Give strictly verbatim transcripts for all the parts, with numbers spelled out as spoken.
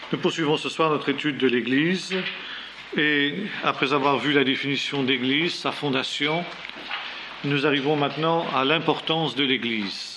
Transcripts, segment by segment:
Nous poursuivons ce soir notre étude de l'Église et après avoir vu la définition d'Église, sa fondation, nous arrivons maintenant à l'importance de l'Église.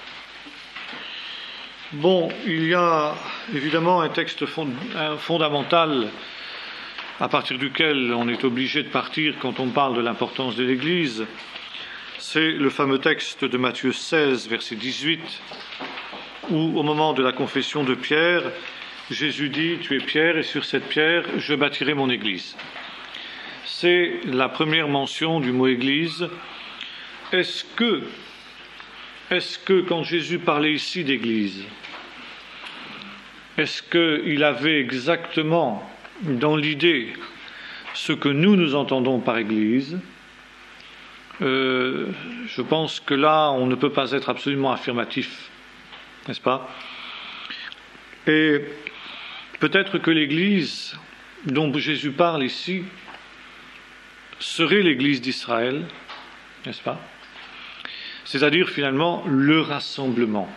Bon, il y a évidemment un texte fond- un fondamental à partir duquel on est obligé de partir quand on parle de l'importance de l'Église. C'est le fameux texte de Matthieu seize, verset dix-huit, où au moment de la confession de Pierre, Jésus dit « Tu es Pierre, et sur cette pierre, je bâtirai mon Église ». C'est la première mention du mot Église. Est-ce que, est-ce que quand Jésus parlait ici d'Église, est-ce qu'il avait exactement dans l'idée ce que nous, nous entendons par Église ? euh, Je pense que là, on ne peut pas être absolument affirmatif, n'est-ce pas ? Et peut-être que l'Église dont Jésus parle ici serait l'Église d'Israël, n'est-ce pas ? C'est-à-dire finalement le rassemblement.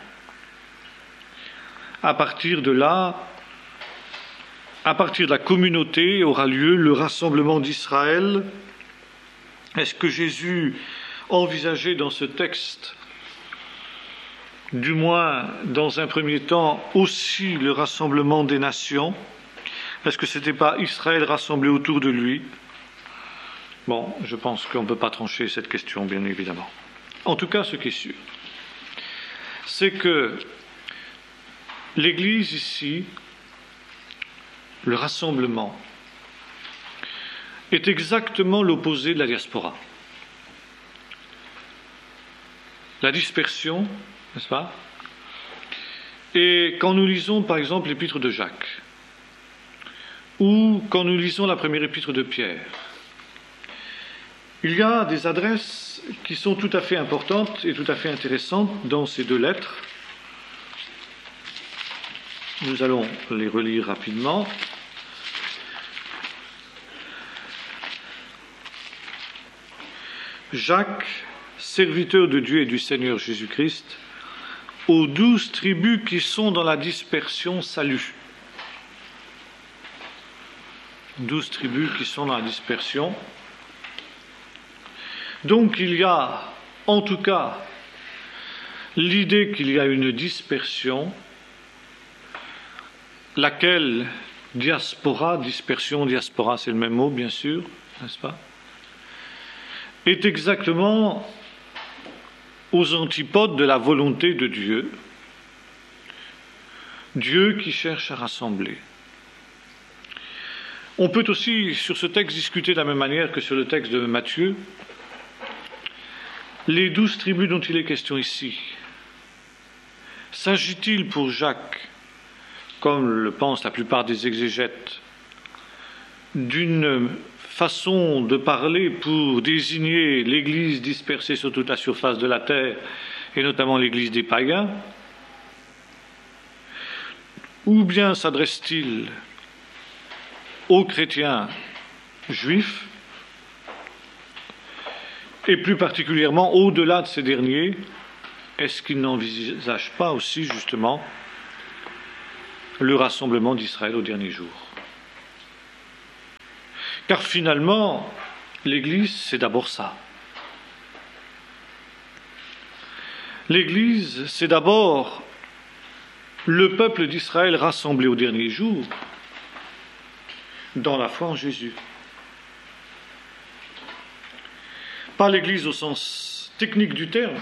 À partir de là, à partir de la communauté aura lieu le rassemblement d'Israël. Est-ce que Jésus envisageait dans ce texte, du moins dans un premier temps, aussi le rassemblement des nations? Est-ce que ce n'était pas Israël rassemblé autour de lui? Bon, je pense qu'on ne peut pas trancher cette question, bien évidemment. En tout cas, ce qui est sûr, c'est que l'Église ici, le rassemblement, est exactement l'opposé de la diaspora. La dispersion, n'est-ce pas ? Et quand nous lisons par exemple l'épître de Jacques, ou quand nous lisons la première épître de Pierre, il y a des adresses qui sont tout à fait importantes et tout à fait intéressantes dans ces deux lettres. Nous allons les relire rapidement. Jacques, serviteur de Dieu et du Seigneur Jésus-Christ, aux douze tribus qui sont dans la dispersion, salut. Douze tribus qui sont dans la dispersion. Donc il y a, en tout cas, l'idée qu'il y a une dispersion, laquelle diaspora, dispersion, diaspora, c'est le même mot, bien sûr, n'est-ce pas, est exactement aux antipodes de la volonté de Dieu, Dieu qui cherche à rassembler. On peut aussi, sur ce texte, discuter de la même manière que sur le texte de Matthieu. Les douze tribus dont il est question ici, s'agit-il pour Jacques, comme le pensent la plupart des exégètes, d'une façon de parler pour désigner l'Église dispersée sur toute la surface de la terre, et notamment l'Église des païens, ou bien s'adresse-t-il aux chrétiens juifs, et plus particulièrement au-delà de ces derniers, est-ce qu'il n'envisage pas aussi justement le rassemblement d'Israël au dernier jour? Car finalement, l'Église, c'est d'abord ça. L'Église, c'est d'abord le peuple d'Israël rassemblé au dernier jour dans la foi en Jésus. Pas l'Église au sens technique du terme,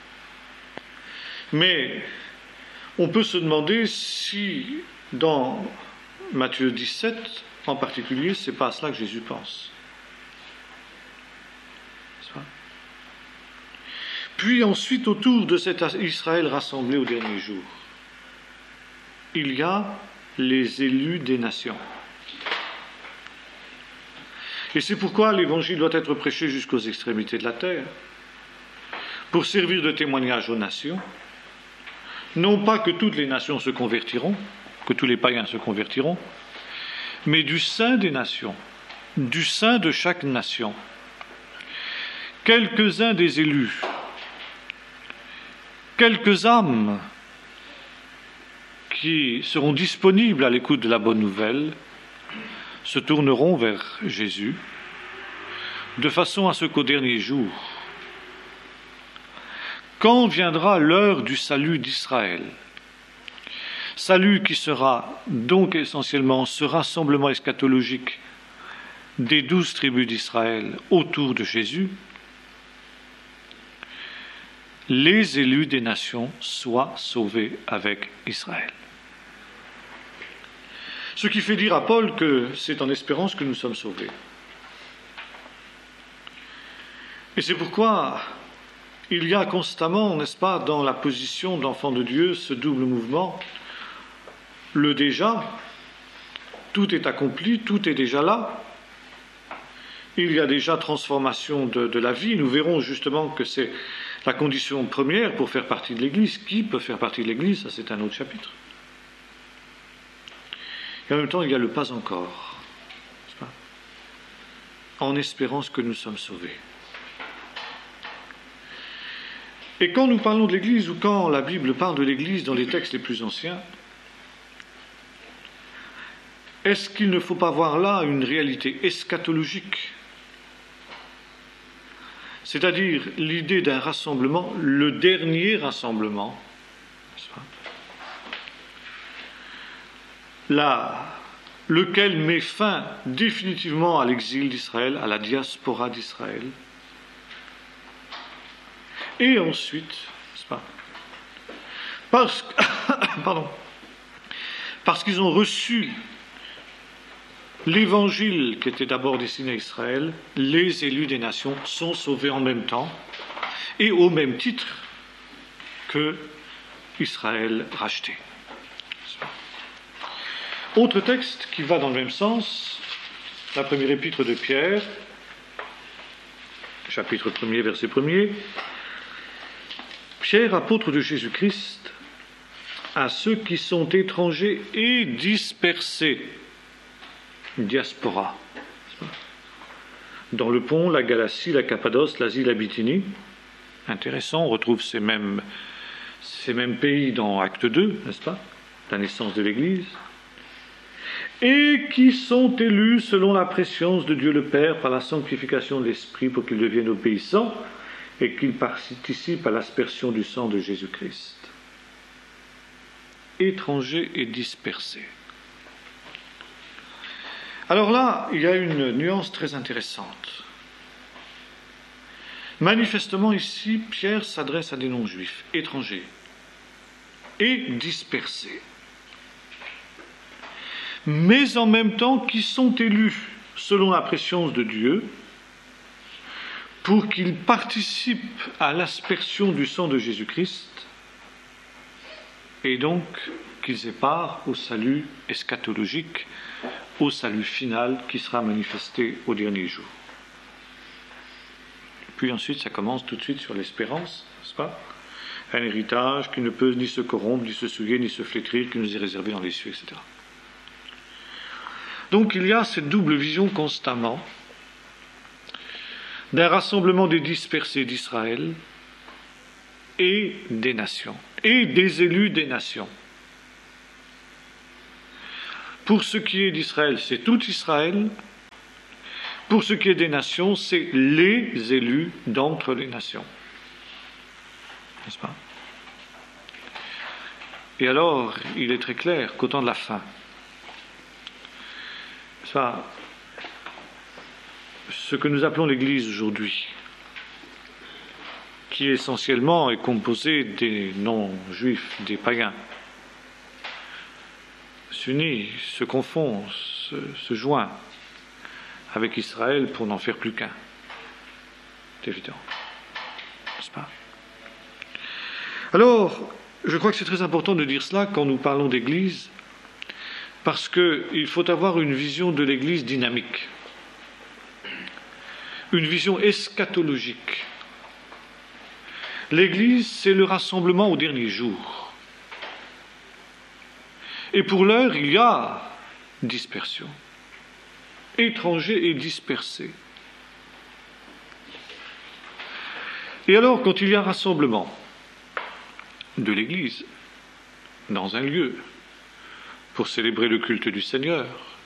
mais on peut se demander si, dans Matthieu dix-sept, en particulier, c'est pas à cela que Jésus pense. Puis ensuite, autour de cet Israël rassemblé au dernier jour, il y a les élus des nations. Et c'est pourquoi l'Évangile doit être prêché jusqu'aux extrémités de la terre, pour servir de témoignage aux nations. Non pas que toutes les nations se convertiront, que tous les païens se convertiront, mais du sein des nations, du sein de chaque nation. Quelques-uns des élus, quelques âmes qui seront disponibles à l'écoute de la bonne nouvelle se tourneront vers Jésus, de façon à ce qu'au dernier jour, quand viendra l'heure du salut d'Israël, salut qui sera donc essentiellement ce rassemblement eschatologique des douze tribus d'Israël autour de Jésus, les élus des nations soient sauvés avec Israël. Ce qui fait dire à Paul que c'est en espérance que nous sommes sauvés. Et c'est pourquoi il y a constamment, n'est-ce pas, dans la position d'enfant de Dieu, ce double mouvement, le déjà, tout est accompli, tout est déjà là. Il y a déjà transformation de, de la vie. Nous verrons justement que c'est la condition première pour faire partie de l'Église. Qui peut faire partie de l'Église? Ça, c'est un autre chapitre. Et en même temps, il y a le pas encore, n'est-ce pas, en espérance que nous sommes sauvés. Et quand nous parlons de l'Église, ou quand la Bible parle de l'Église dans les textes les plus anciens, est-ce qu'il ne faut pas voir là une réalité eschatologique? C'est-à-dire l'idée d'un rassemblement, le dernier rassemblement, n'est-ce pas, là, lequel met fin définitivement à l'exil d'Israël, à la diaspora d'Israël, et ensuite, n'est-ce pas, parce, pardon, parce qu'ils ont reçu l'évangile qui était d'abord destiné à Israël, les élus des nations sont sauvés en même temps et au même titre que Israël racheté. Autre texte qui va dans le même sens, la première épître de Pierre, chapitre premier, verset premier. Pierre, apôtre de Jésus-Christ, à ceux qui sont étrangers et dispersés, diaspora, dans le Pont, la Galatie, la Cappadoce, l'Asie, la Bithynie. Intéressant, on retrouve ces mêmes, ces mêmes pays dans Acte deux, n'est-ce pas, la naissance de l'Église. Et qui sont élus selon la préscience de Dieu le Père par la sanctification de l'Esprit pour qu'ils deviennent obéissants et qu'ils participent à l'aspersion du sang de Jésus-Christ. Étrangers et dispersés. Alors là, il y a une nuance très intéressante. Manifestement ici, Pierre s'adresse à des non-juifs, étrangers et dispersés, mais en même temps qui sont élus selon la préscience de Dieu pour qu'ils participent à l'aspersion du sang de Jésus-Christ et donc qu'ils aient part au salut eschatologique, au salut final qui sera manifesté au dernier jour. Puis ensuite, ça commence tout de suite sur l'espérance, n'est-ce pas? Un héritage qui ne peut ni se corrompre, ni se souiller, ni se flétrir, qui nous est réservé dans les cieux, et cetera. Donc il y a cette double vision constamment d'un rassemblement des dispersés d'Israël et des nations, et des élus des nations. Pour ce qui est d'Israël, c'est tout Israël. Pour ce qui est des nations, c'est les élus d'entre les nations. N'est-ce pas? Et alors, il est très clair qu'au temps de la fin, n'est-ce pas, ce que nous appelons l'Église aujourd'hui, qui essentiellement est composée des non-juifs, des païens, s'unit, se confond, se, se joint avec Israël pour n'en faire plus qu'un. C'est évident, n'est-ce pas? Alors, je crois que c'est très important de dire cela quand nous parlons d'Église, parce qu'il faut avoir une vision de l'Église dynamique, une vision eschatologique. L'Église, c'est le rassemblement au dernier jour. Et pour l'heure, il y a dispersion, étrangers et dispersés. Et alors, quand il y a rassemblement de l'Église dans un lieu, pour célébrer le culte du Seigneur,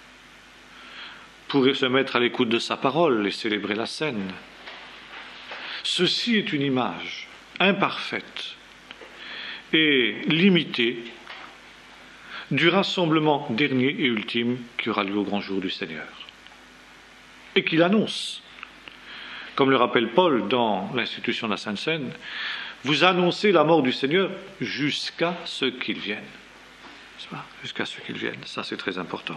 pour se mettre à l'écoute de sa parole et célébrer la scène. Ceci est une image imparfaite et limitée du rassemblement dernier et ultime qui aura lieu au grand jour du Seigneur. Et qu'il annonce, comme le rappelle Paul dans l'institution de la Sainte Seine, vous annoncez la mort du Seigneur jusqu'à ce qu'il vienne. N'est-ce pas ? Jusqu'à ce qu'il vienne. Ça, c'est très important.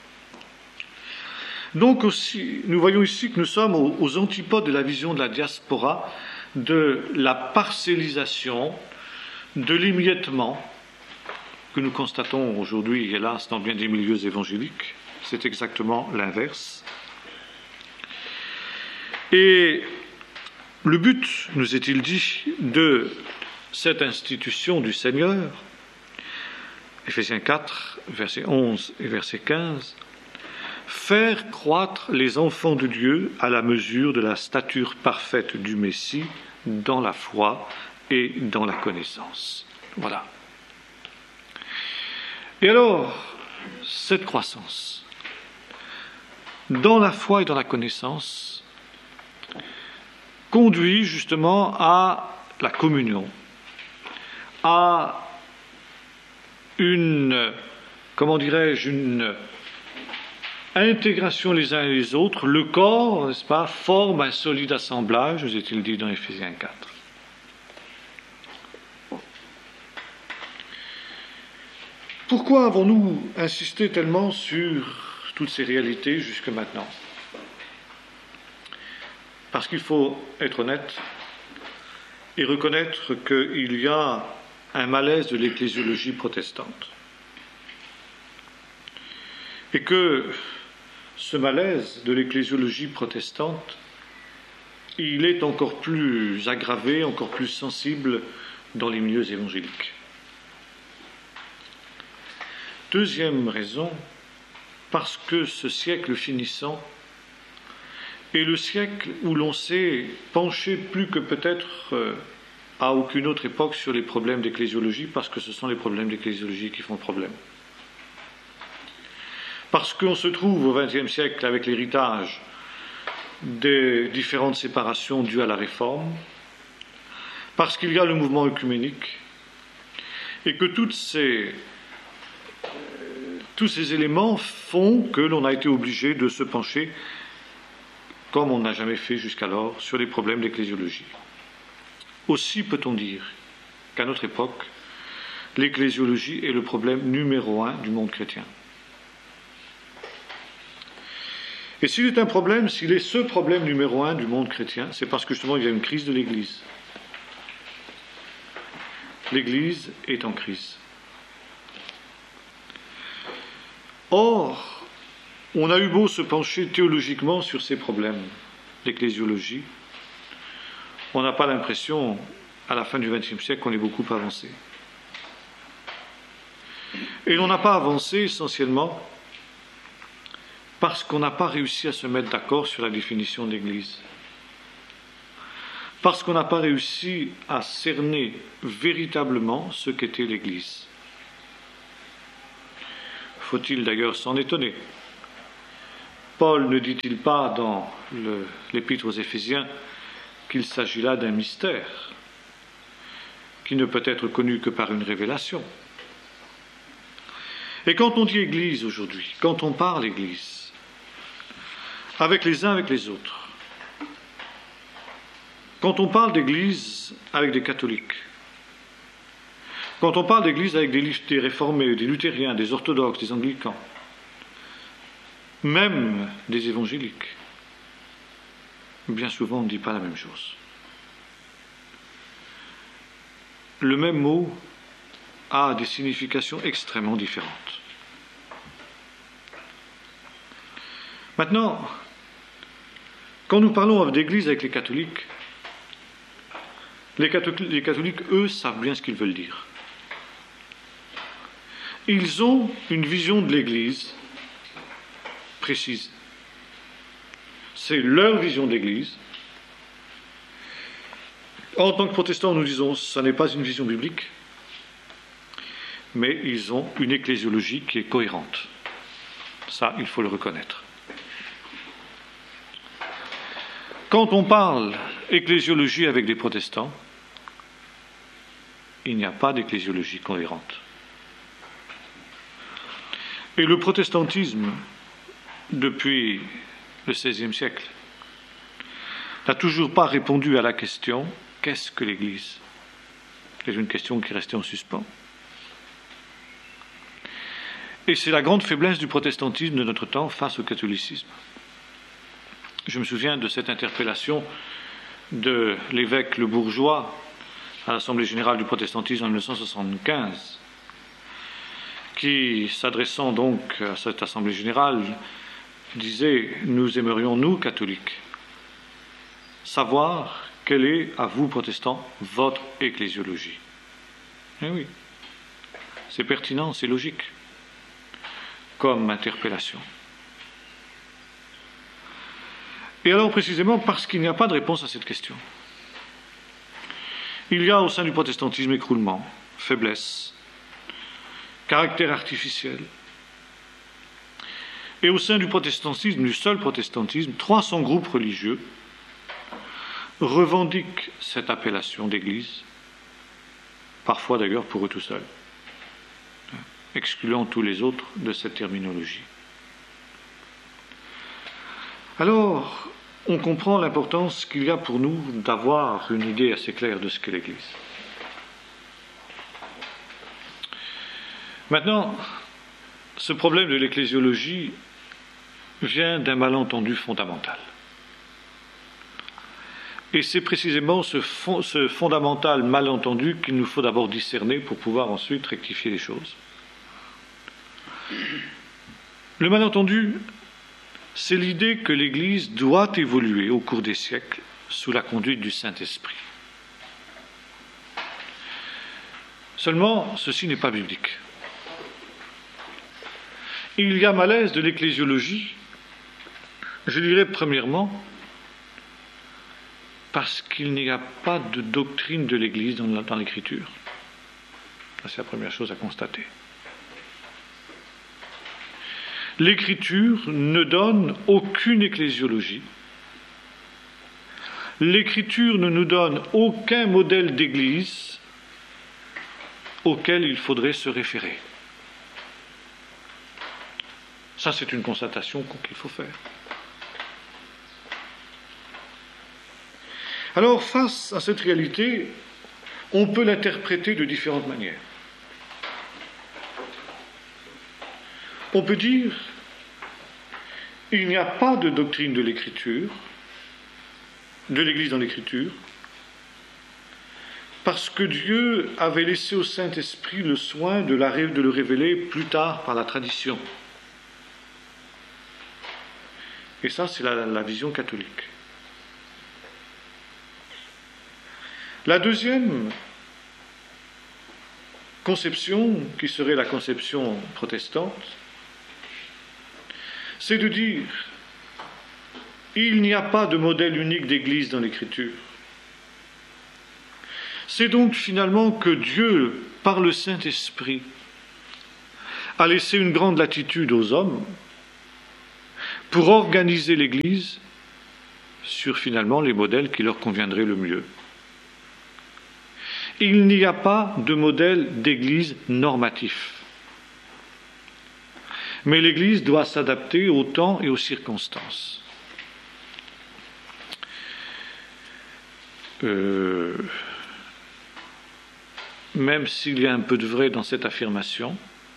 Donc aussi, nous voyons ici que nous sommes aux, aux antipodes de la vision de la diaspora, de la parcellisation, de l'émiettement que nous constatons aujourd'hui, hélas, dans bien des milieux évangéliques. C'est exactement l'inverse. Et le but, nous est-il dit, de cette institution du Seigneur, Éphésiens quatre, versets onze et verset quinze, faire croître les enfants de Dieu à la mesure de la stature parfaite du Messie dans la foi et dans la connaissance. Voilà. Et alors, cette croissance, dans la foi et dans la connaissance, conduit justement à la communion, à une, comment dirais-je, une intégration les uns et les autres. Le corps, n'est-ce pas, forme un solide assemblage, nous est-il dit dans Éphésiens quatre. Pourquoi avons-nous insisté tellement sur toutes ces réalités jusque maintenant ? Parce qu'il faut être honnête et reconnaître qu'il y a un malaise de l'ecclésiologie protestante. Et que ce malaise de l'ecclésiologie protestante, il est encore plus aggravé, encore plus sensible dans les milieux évangéliques. Deuxième raison, parce que ce siècle finissant est le siècle où l'on s'est penché plus que peut-être euh, à aucune autre époque sur les problèmes d'ecclésiologie, parce que ce sont les problèmes d'ecclésiologie qui font problème. Parce qu'on se trouve au vingtième siècle avec l'héritage des différentes séparations dues à la Réforme, parce qu'il y a le mouvement œcuménique, et que toutes ces, euh, tous ces éléments font que l'on a été obligé de se pencher, comme on n'a jamais fait jusqu'alors, sur les problèmes d'ecclésiologie. Aussi peut-on dire qu'à notre époque, l'ecclésiologie est le problème numéro un du monde chrétien. Et s'il est un problème, s'il est ce problème numéro un du monde chrétien, c'est parce que justement il y a une crise de l'Église. L'Église est en crise. Or, on a eu beau se pencher théologiquement sur ces problèmes d'ecclésiologie, on n'a pas l'impression, à la fin du vingtième siècle, qu'on ait beaucoup avancé. Et on n'a pas avancé essentiellement parce qu'on n'a pas réussi à se mettre d'accord sur la définition de l'Église. Parce qu'on n'a pas réussi à cerner véritablement ce qu'était l'Église. Faut-il d'ailleurs s'en étonner ? Paul ne dit-il pas dans le, l'Épître aux Éphésiens qu'il s'agit là d'un mystère qui ne peut être connu que par une révélation. Et quand on dit Église aujourd'hui, quand on parle Église, avec les uns avec les autres, quand on parle d'Église avec des catholiques, quand on parle d'Église avec des, des réformés, des luthériens, des orthodoxes, des anglicans, même des évangéliques, bien souvent on ne dit pas la même chose. Le même mot a des significations extrêmement différentes. Maintenant, quand nous parlons d'église avec les catholiques, les catholiques, les catholiques, eux, savent bien ce qu'ils veulent dire. Ils ont une vision de l'église précise. C'est leur vision de l'Église. En tant que protestants, nous disons que ce n'est pas une vision biblique. mais ils ont une ecclésiologie qui est cohérente. Ça, il faut le reconnaître. Quand on parle ecclésiologie avec des protestants, il n'y a pas d'ecclésiologie cohérente. Et le protestantisme, depuis le seizième siècle, n'a toujours pas répondu à la question « Qu'est-ce que l'Église ?» C'est une question qui est restée en suspens. Et c'est la grande faiblesse du protestantisme de notre temps face au catholicisme. Je me souviens de cette interpellation de l'évêque Le Bourgeois à l'Assemblée générale du protestantisme en mille neuf cent soixante-quinze, qui, s'adressant donc à cette Assemblée générale, disait « Nous aimerions, nous, catholiques, savoir quelle est, à vous, protestants, votre ecclésiologie. » Eh oui, c'est pertinent, c'est logique, comme interpellation. Et alors, précisément, parce qu'il n'y a pas de réponse à cette question. Il y a au sein du protestantisme écroulement, faiblesse, caractère artificiel. Et au sein du protestantisme, du seul protestantisme, trois cents groupes religieux revendiquent cette appellation d'Église, parfois d'ailleurs pour eux tout seuls, excluant tous les autres de cette terminologie. Alors, on comprend l'importance qu'il y a pour nous d'avoir une idée assez claire de ce qu'est l'Église. Maintenant, ce problème de l'ecclésiologie vient d'un malentendu fondamental. Et c'est précisément ce, fond, ce fondamental malentendu qu'il nous faut d'abord discerner pour pouvoir ensuite rectifier les choses. Le malentendu, c'est l'idée que l'Église doit évoluer au cours des siècles sous la conduite du Saint-Esprit. Seulement, ceci n'est pas biblique. Il y a malaise de l'ecclésiologie, je dirais premièrement, parce qu'il n'y a pas de doctrine de l'Église dans, dans l'Écriture. Ça, c'est la première chose à constater. L'Écriture ne donne aucune ecclésiologie. L'Écriture ne nous donne aucun modèle d'Église auquel il faudrait se référer. Ça, c'est une constatation qu'il faut faire. Alors, face à cette réalité, on peut l'interpréter de différentes manières. On peut dire il n'y a pas de doctrine de l'Écriture, de l'Église dans l'Écriture, parce que Dieu avait laissé au Saint-Esprit le soin de, la, de le révéler plus tard par la tradition. Et ça, c'est la, la vision catholique. La deuxième conception, qui serait la conception protestante, c'est de dire il n'y a pas de modèle unique d'Église dans l'Écriture. C'est donc finalement que Dieu, par le Saint-Esprit, a laissé une grande latitude aux hommes pour organiser l'Église sur finalement les modèles qui leur conviendraient le mieux. Il n'y a pas de modèle d'Église normatif. Mais l'Église doit s'adapter au temps et aux circonstances. Euh, même s'il y a un peu de vrai dans cette affirmation,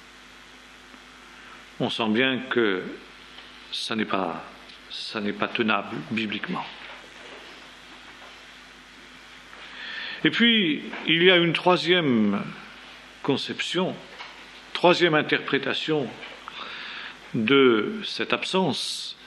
on sent bien que ça n'est pas, ça n'est pas tenable bibliquement. Et puis, il y a une troisième conception, troisième interprétation de cette absence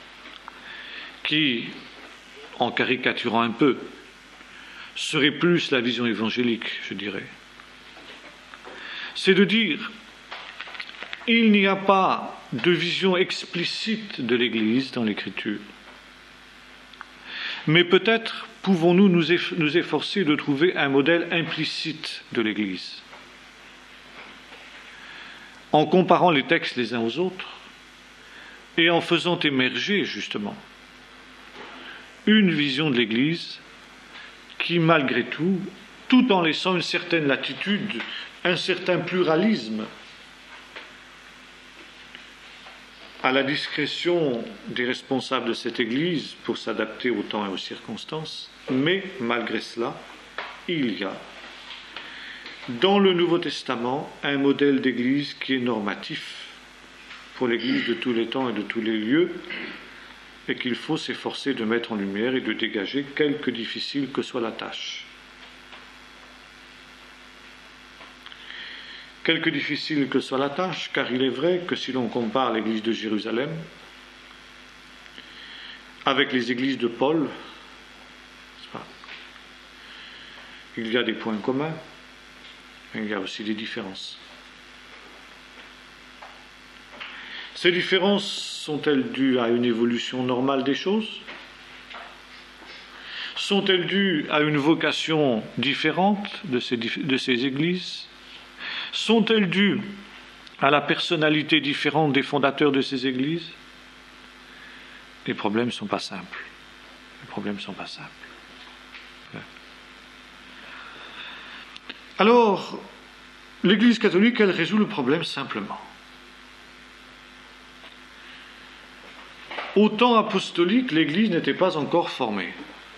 qui, en caricaturant un peu, serait plus la vision évangélique, je dirais. C'est de dire il n'y a pas de vision explicite de l'Église dans l'Écriture, mais peut-être pouvons-nous nous, eff- nous efforcer de trouver un modèle implicite de l'Église. en comparant les textes les uns aux autres et en faisant émerger justement une vision de l'Église qui, malgré tout, tout en laissant une certaine latitude, un certain pluralisme à la discrétion des responsables de cette Église pour s'adapter au temps et aux circonstances, mais malgré cela, il y a dans le Nouveau Testament un modèle d'Église qui est normatif pour l'Église de tous les temps et de tous les lieux, et qu'il faut s'efforcer de mettre en lumière et de dégager, quelque difficile que soit la tâche. Quelque difficile que soit la tâche, car il est vrai que si l'on compare l'Église de Jérusalem avec les églises de Paul, il y a des points communs, mais il y a aussi des différences. Ces différences sont-elles dues à une évolution normale des choses? Sont-elles dues à une vocation différente de ces, de ces églises? Sont-elles dues à la personnalité différente des fondateurs de ces églises? Les problèmes ne sont pas simples. Les problèmes ne sont pas simples. Alors, l'Église catholique, elle résout le problème simplement. Au temps apostolique, l'Église n'était pas encore formée.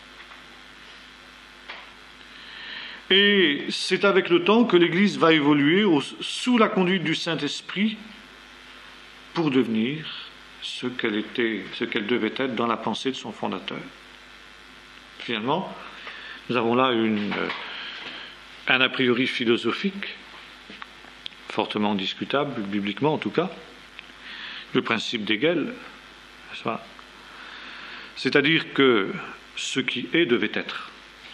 Et c'est avec le temps que l'Église va évoluer au, sous la conduite du Saint-Esprit pour devenir ce qu'elle était, ce qu'elle devait être dans la pensée de son fondateur. Finalement, nous avons là une, un a priori philosophique, fortement discutable, bibliquement en tout cas, le principe d'Hegel, c'est-à-dire que ce qui est devait être.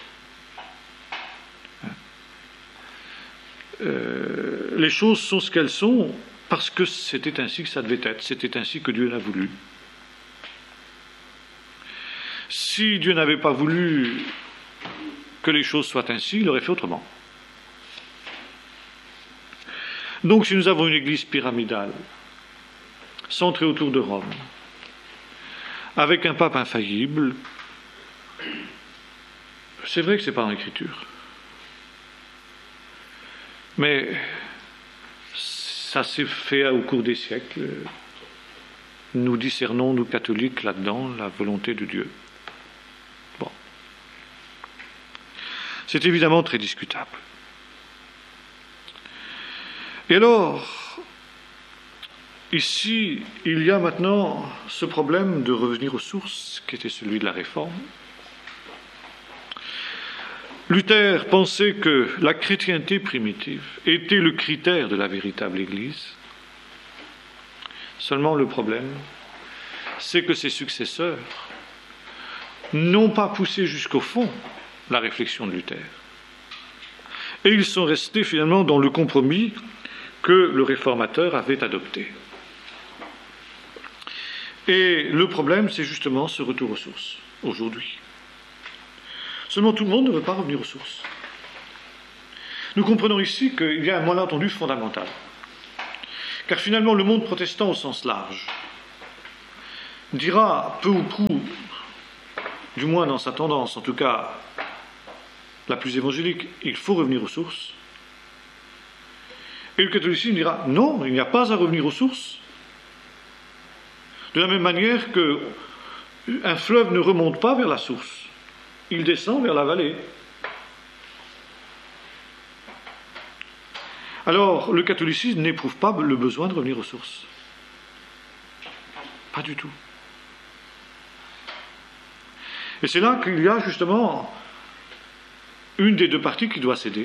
Euh, les choses sont ce qu'elles sont parce que c'était ainsi que ça devait être, c'était ainsi que Dieu l'a voulu. Si Dieu n'avait pas voulu que les choses soient ainsi, il aurait fait autrement. Donc si nous avons une église pyramidale, centrée autour de Rome, avec un pape infaillible, c'est vrai que ce n'est pas dans l'Écriture. Mais ça s'est fait au cours des siècles. Nous discernons, nous catholiques, là-dedans, la volonté de Dieu. Bon. C'est évidemment très discutable. Et alors, ici, il y a maintenant ce problème de revenir aux sources, qui était celui de la Réforme. Luther pensait que la chrétienté primitive était le critère de la véritable Église. Seulement le problème, c'est que ses successeurs n'ont pas poussé jusqu'au fond la réflexion de Luther. Et ils sont restés finalement dans le compromis que le réformateur avait adopté. Et le problème, c'est justement ce retour aux sources, aujourd'hui. Seulement tout le monde ne veut pas revenir aux sources. Nous comprenons ici qu'il y a un malentendu fondamental. Car finalement, le monde protestant au sens large dira peu ou prou, du moins dans sa tendance, en tout cas la plus évangélique, il faut revenir aux sources. Et le catholicisme dira non, il n'y a pas à revenir aux sources. De la même manière qu'un fleuve ne remonte pas vers la source. Il descend vers la vallée. Alors, le catholicisme n'éprouve pas le besoin de revenir aux sources. Pas du tout. Et c'est là qu'il y a justement une des deux parties qui doit céder.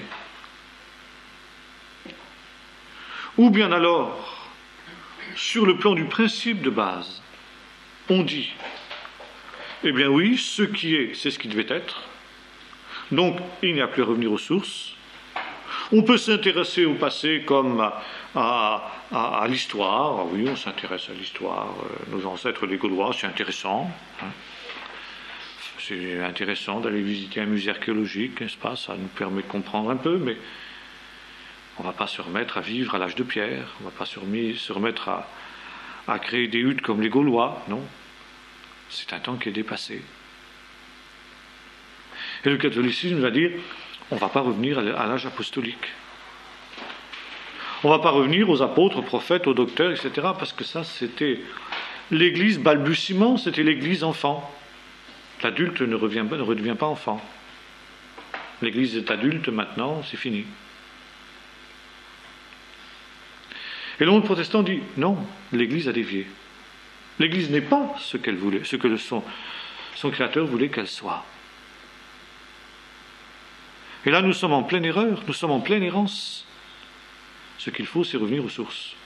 Ou bien alors, sur le plan du principe de base, on dit eh bien oui, ce qui est, c'est ce qui devait être. Donc, il n'y a plus à revenir aux sources. On peut s'intéresser au passé comme à, à, à, à l'histoire. Ah oui, on s'intéresse à l'histoire. Nos ancêtres les Gaulois, c'est intéressant. Hein. C'est intéressant d'aller visiter un musée archéologique, n'est-ce pas? Ça nous permet de comprendre un peu, mais On ne va pas se remettre à vivre à l'âge de pierre, on ne va pas se, remis, se remettre à, à créer des huttes comme les Gaulois, non. C'est un temps qui est dépassé. Et le catholicisme va dire, on ne va pas revenir à l'âge apostolique. On ne va pas revenir aux apôtres, aux prophètes, aux docteurs, et cetera, parce que ça, c'était l'église balbutiement, c'était l'église enfant. L'adulte ne, revient, ne redevient pas enfant. L'église est adulte maintenant, c'est fini. Et le monde protestant dit, non, l'église a dévié. L'église n'est pas ce qu'elle voulait, ce que le son, son créateur voulait qu'elle soit. Et là, nous sommes en pleine erreur, nous sommes en pleine errance. Ce qu'il faut, c'est revenir aux sources.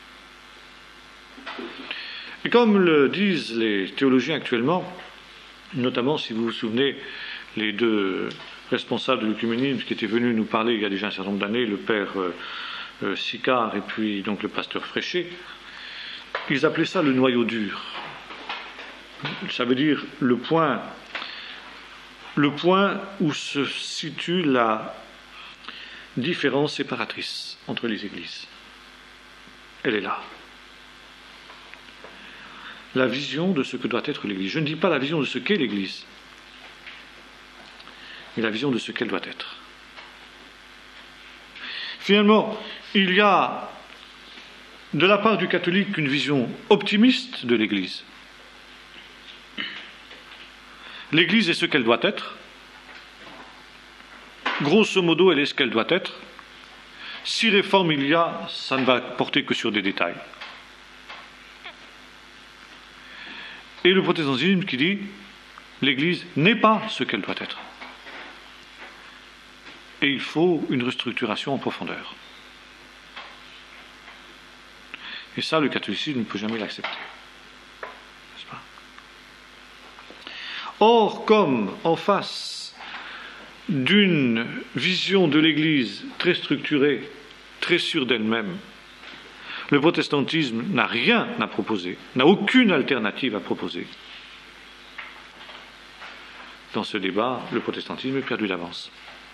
Et comme le disent les théologiens actuellement, notamment si vous vous souvenez, les deux responsables de l'œcuménisme qui étaient venus nous parler il y a déjà un certain nombre d'années, le père euh, euh, Sicard et puis donc le pasteur Fréchet, ils appelaient ça le noyau dur. Ça veut dire le point, le point où se situe la différence séparatrice entre les églises. Elle est là. La vision de ce que doit être l'Église. Je ne dis pas la vision de ce qu'est l'Église, mais la vision de ce qu'elle doit être. Finalement, il y a de la part du catholique une vision optimiste de l'Église. L'Église est ce qu'elle doit être. Grosso modo, elle est ce qu'elle doit être. Si réforme il y a, ça ne va porter que sur des détails. Et le protestantisme qui dit l'Église n'est pas ce qu'elle doit être. Et il faut une restructuration en profondeur. Et ça, le catholicisme ne peut jamais l'accepter. N'est-ce pas ? Or, comme en face d'une vision de l'Église très structurée, très sûre d'elle-même, le protestantisme n'a rien à proposer, n'a aucune alternative à proposer. Dans ce débat, le protestantisme est perdu d'avance.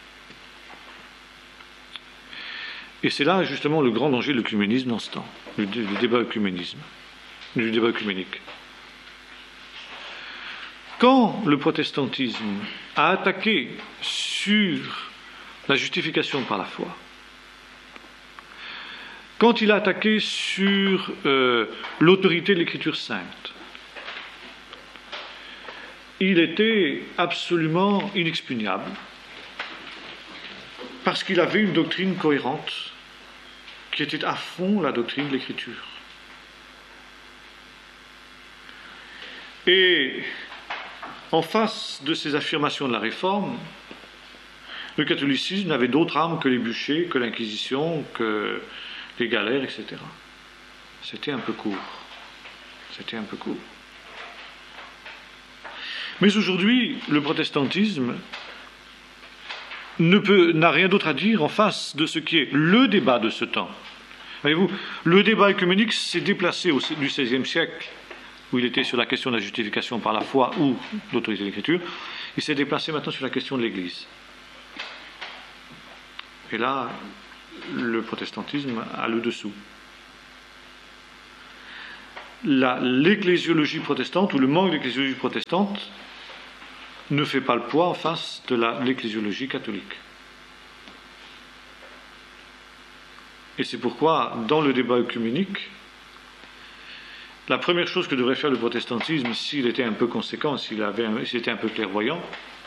Et c'est là justement le grand danger de l'œcuménisme dans ce temps, du, du débat œcuménisme, du débat œcuménique. Quand le protestantisme a attaqué sur la justification par la foi, quand il a attaqué sur euh, l'autorité de l'Écriture sainte, il était absolument inexpugnable, parce qu'il avait une doctrine cohérente, qui était à fond la doctrine de l'Écriture. Et en face de ces affirmations de la Réforme, le catholicisme n'avait d'autre arme que les bûchers, que l'Inquisition, que les galères, et cetera. C'était un peu court. C'était un peu court. Mais aujourd'hui, le protestantisme ne peut, n'a rien d'autre à dire en face de ce qui est le débat de ce temps. Voyez-vous, le débat œcuménique s'est déplacé au, du seizième siècle, où il était sur la question de la justification par la foi ou l'autorité de l'Écriture. Il s'est déplacé maintenant sur la question de l'Église. Et là, le protestantisme a le dessous. La, l'ecclésiologie protestante, ou le manque d'ecclésiologie protestante, ne fait pas le poids en face de la, l'ecclésiologie catholique. Et c'est pourquoi, dans le débat œcuménique, la première chose que devrait faire le protestantisme, s'il était un peu conséquent, s'il, avait un, s'il était un peu clairvoyant,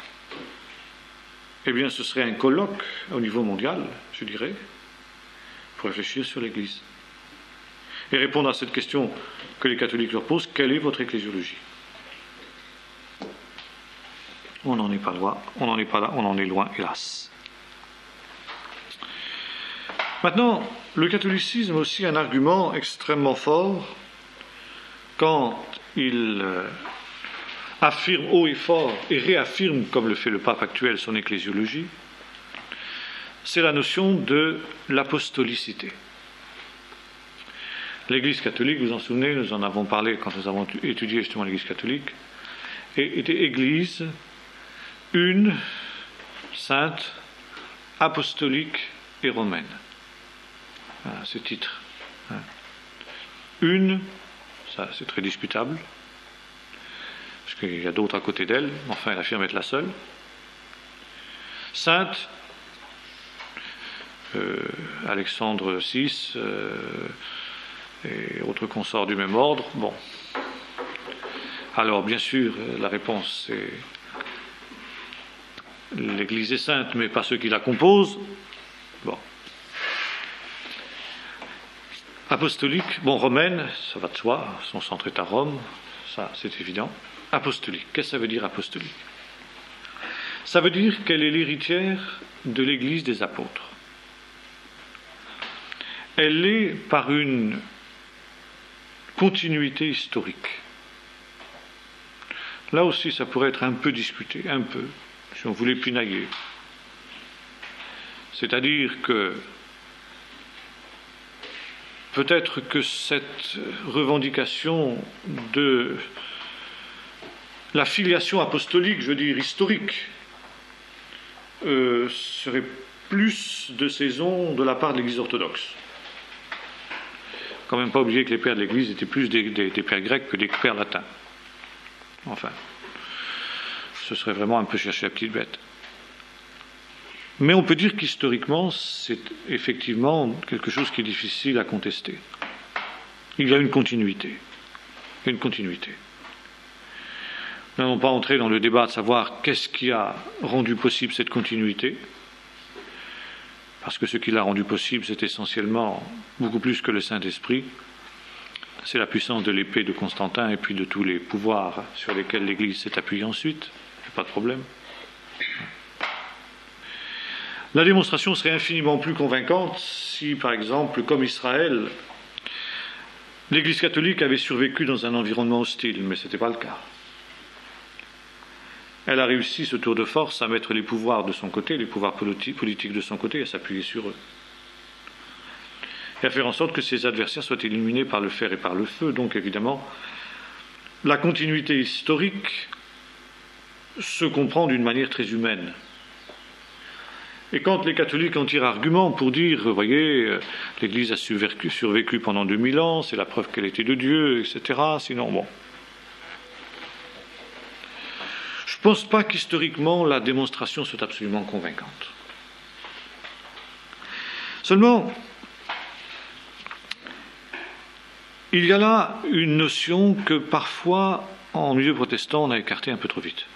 eh bien, ce serait un colloque au niveau mondial, je dirais, pour réfléchir sur l'Église. Et répondre à cette question que les catholiques leur posent, quelle est votre ecclésiologie ? On n'en est pas loin, on n'en est pas là, on en est loin, hélas. Maintenant, le catholicisme a aussi un argument extrêmement fort quand il euh, affirme haut et fort et réaffirme, comme le fait le pape actuel, son ecclésiologie, c'est la notion de l'apostolicité. L'Église catholique, vous vous en souvenez, nous en avons parlé quand nous avons étudié justement l'Église catholique, était Église une, sainte, apostolique et romaine. hein, ces titres. Hein. Une, ça c'est très discutable, parce qu'il y a d'autres à côté d'elle, mais enfin elle affirme être la seule. Sainte, euh, Alexandre six euh, et autres consorts du même ordre. Bon. Alors, bien sûr, la réponse c'est l'Église est sainte, mais pas ceux qui la composent. Bon. Apostolique, bon, romaine, ça va de soi, son centre est à Rome, ça c'est évident. Apostolique, qu'est-ce que ça veut dire apostolique? Ça veut dire qu'elle est l'héritière de l'Église des apôtres. Elle l'est par une continuité historique. Là aussi, ça pourrait être un peu discuté, un peu, si on voulait pinailler. C'est-à-dire que peut-être que cette revendication de la filiation apostolique, je veux dire historique, euh, serait plus de saison de la part de l'Église orthodoxe. Quand même pas oublier que les pères de l'Église étaient plus des, des, des pères grecs que des pères latins. Enfin, ce serait vraiment un peu chercher la petite bête. Mais on peut dire qu'historiquement, c'est effectivement quelque chose qui est difficile à contester. Il y a une continuité. Il y a une continuité. Nous n'allons pas entrer dans le débat de savoir qu'est-ce qui a rendu possible cette continuité, parce que ce qui l'a rendu possible, c'est essentiellement beaucoup plus que le Saint-Esprit. C'est la puissance de l'épée de Constantin et puis de tous les pouvoirs sur lesquels l'Église s'est appuyée ensuite. Il n'y a pas de problème. La démonstration serait infiniment plus convaincante si, par exemple, comme Israël, l'Église catholique avait survécu dans un environnement hostile, mais ce n'était pas le cas. Elle a réussi ce tour de force à mettre les pouvoirs de son côté, les pouvoirs politiques de son côté, à s'appuyer sur eux. Et à faire en sorte que ses adversaires soient éliminés par le fer et par le feu. Donc évidemment, la continuité historique se comprend d'une manière très humaine. Et quand les catholiques en tirent argument pour dire, vous voyez, l'Église a survécu, survécu pendant deux mille ans, c'est la preuve qu'elle était de Dieu, et cetera. Sinon, bon. Je ne pense pas qu'historiquement la démonstration soit absolument convaincante. Seulement, il y a là une notion que parfois, en milieu protestant, on a écartée un peu trop vite.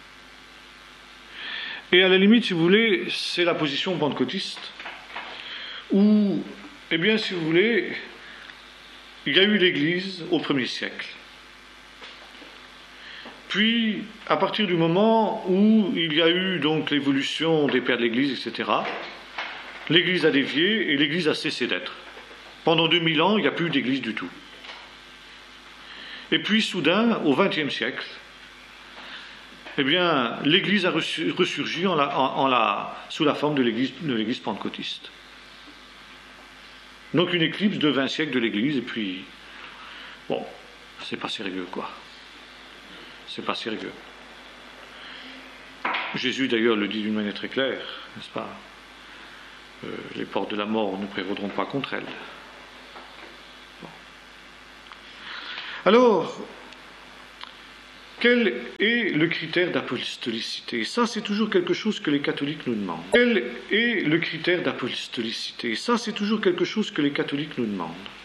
Et à la limite, si vous voulez, c'est la position pentecôtiste, où, eh bien, si vous voulez, il y a eu l'Église au premier siècle. Puis, à partir du moment où il y a eu donc l'évolution des pères de l'Église, et cetera, l'Église a dévié et l'Église a cessé d'être. Pendant deux mille ans, il n'y a plus d'Église du tout. Et puis, soudain, au vingtième siècle, eh bien, l'Église a ressurgi en la, en, en la, sous la forme de l'Église, de l'Église pentecôtiste. Donc une éclipse de vingt siècles de l'Église, et puis, bon, c'est pas sérieux, quoi. C'est pas sérieux. Jésus, d'ailleurs, le dit d'une manière très claire, n'est-ce pas? euh, Les portes de la mort ne prévaudront pas contre elle. Bon. Alors, quel est le critère d'apostolicité? Ça, c'est toujours quelque chose que les catholiques nous demandent. Quel est le critère d'apostolicité? Ça, c'est toujours quelque chose que les catholiques nous demandent.